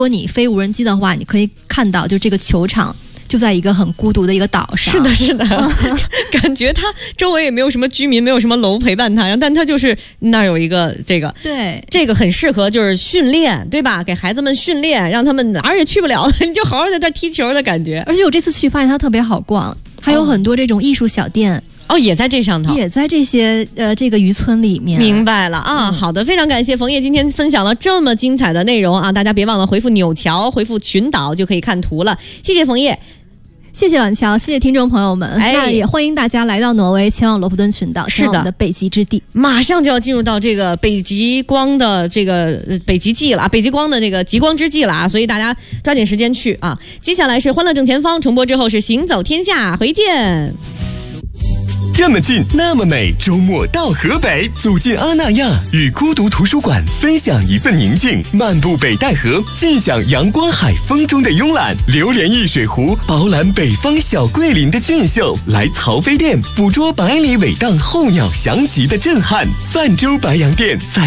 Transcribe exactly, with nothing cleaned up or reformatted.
果你飞无人机的话，你可以看到，就这个球场就在一个很孤独的一个岛上。 是的，是的，感觉它周围也没有什么居民，没有什么楼陪伴它，但它就是那儿有一个这个， 对， 这个很适合就是训练，对吧？给孩子们训练，让他们哪儿也去不了，你就好好在这儿踢球的感觉。 而且我这次去发现它特别好逛，还有很多这种艺术小店。 哦，也在这上头， 也在这些呃这个渔村里面。 明白了啊、嗯，好的，非常感谢冯烨今天分享了这么精彩的内容啊！大家别忘了回复纽桥，回复群岛就可以看图了。谢谢冯烨， 谢谢婉乔，谢谢听众朋友们。哎，那也欢迎大家来到挪威，前往罗弗敦群岛，前往我们的北极之地。 马上就要进入到这个北极光的这个北极季了，北极光的这个极光之际了啊！所以大家抓紧时间去啊！接下来是《欢乐正前方》，重播之后是《行走天下》，回见。 这么近，那么美，周末到河北，走进阿那亚，与孤独图书馆分享一份宁静，漫步北戴河，尽享阳光海风中的慵懒，流连易水湖，饱览北方小桂林的俊秀，来曹妃甸捕捉百里尾荡候鸟翔集的震撼。泛舟白洋淀在